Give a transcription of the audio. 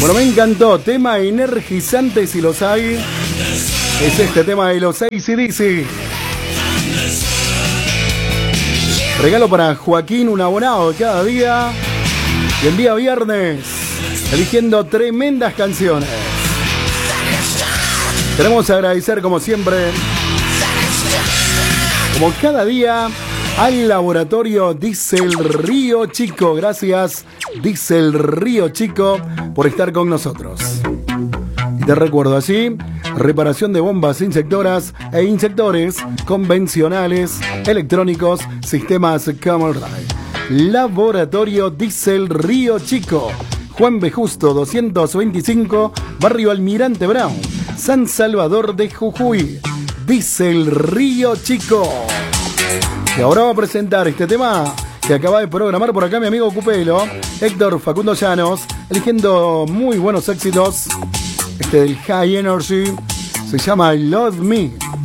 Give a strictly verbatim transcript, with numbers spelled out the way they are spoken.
Bueno, me encantó. Tema energizante, si los hay. Es este tema de los A C D C. Regalo para Joaquín, un abonado de cada día. Y el día viernes, eligiendo tremendas canciones. Queremos agradecer, como siempre, como cada día, al laboratorio Diesel Río Chico. Gracias, Diesel Río Chico, por estar con nosotros. Y te recuerdo así, reparación de bombas inyectoras e inyectores convencionales, electrónicos, sistemas Camelray. Laboratorio Diesel Río Chico, Juan B. Justo doscientos veinticinco, Barrio Almirante Brown, San Salvador de Jujuy. Diesel Río Chico. Y ahora va a presentar este tema que acaba de programar por acá mi amigo Cupelo, Héctor Facundo Llanos, eligiendo muy buenos éxitos. Este del High Energy se llama Love Me.